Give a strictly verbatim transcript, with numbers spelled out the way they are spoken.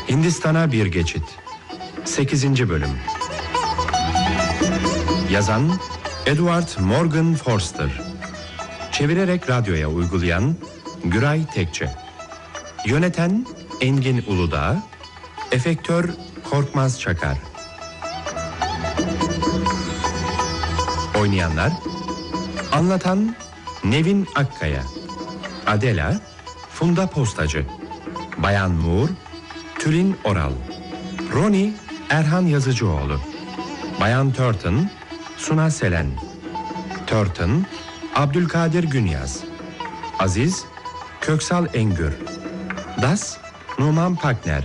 Hindistan'a bir geçit. sekizinci bölüm. Yazan Edward Morgan Forster. Çevirerek radyoya uygulayan Güray Tekçe. Yöneten Engin Uludağ. Efektör Korkmaz Çakar. Oynayanlar: Anlatan Nevin Akkaya, Adela Funda Postacı, Bayan Moore Tülin Oral, Roni Erhan Yazıcıoğlu, Bayan Turton Suna Selen, Turton Abdülkadir Günyaz, Aziz Köksal Engür, Das Numan Pakner,